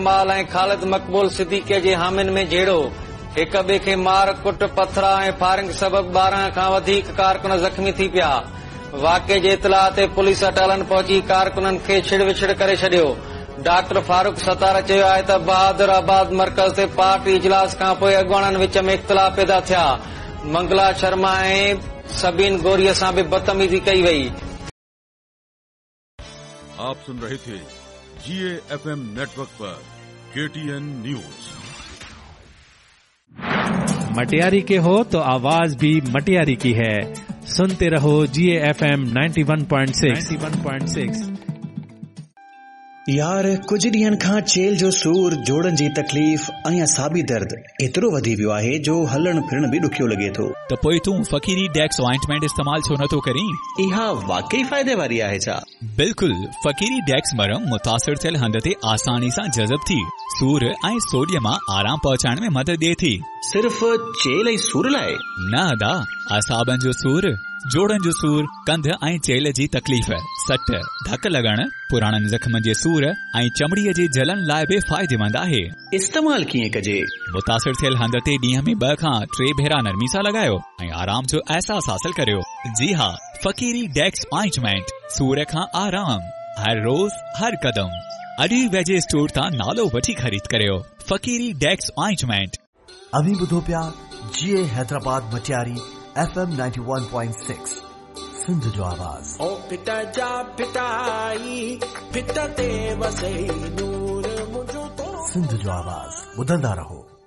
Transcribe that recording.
माल ऐं ख़ालिद मक़बूल सिद्दीक़ीअ जे हामिन में झेड़ो। हिक ॿिए खे मार कुट पथरा ऐं फायरिंग सबबि 12 खां वधीक कारकुन ज़ख़्मी थी पिया। वाक़े जे इतलाह ते पुलिस अटालन पहुची कारकुननि खे छिड़ विछड़ करे छॾियो। डॉक्टर फारूक सतार चयो आहे त बहादुराबाद मर्कज़ ते पार्टी इजलास खां पोइ अॻुवाणनि विच में इख़्तिलाफ़ पैदा थिया। मंगला शर्मा ऐं सबीन गोरीअ सां बि बदतमीज़ी कई वई। आप सुन रहे थे GAFM नेटवर्क पर KTN न्यूज। मटियारी के हो तो आवाज भी मटियारी की है। सुनते रहो GAFM 91.6। यार कुछ ॾींहनि खां चेल जो सूर, जोड़नि जी तकलीफ़ ऐं असाबी दर्द एतिरो वधी वियो आहे जो हलण फिरण बि ॾुखियो लॻे थो। त पोइ तूं फकीरी डेक्स ऑइंटमेंट इस्तेमाल छो नथो करीं? इहा वाकई फ़ाइदे वारी आहे छा? बिल्कुल, फकीरी डेक्स मरहम मुतासिर थियल हंध ते आसानी सां जज़ब थी सूर ऐं सोडियम मां आराम पहुचाइण में मदद ॾिए थी। सिर्फ़ चेल ऐं सूर लाइ? न अदा, असाबनि जो सूर, जोड़नि जो सूर, कंध ऐं चेल जी तकलीफ़, सट, धक लॻण, पुराणनि ज़ख़्मनि जे सूर ऐं चमड़ीअ जे जलन लाइ बि फ़ाइदेमंद आहे। इस्तेमाल कीअं कजे? मुतासिर थियल हंध ते ॾींहं में 2 खां 3 भेरा नरमी सां लॻायो ऐं आराम जो एहसास हासिल करियो। जी हाँ, फकीरी डेक्स ऑइंटमेंट, सूर खां आराम, हर रोज़ हर कदम। अॼु ई वेझे स्टोर तां नालो वठी ख़रीद करियो। फकीरी डेक्स ऑइंटमेंट। अभी ॿुधो पिया GA हैदराबाद मटियारी FM 91.6 सिंध जो आवाज़। ओ पिता जा पिताई पिता ते वसे नूर मुझो तो सिंध जो आवाज़ ॿुधंदा रहो।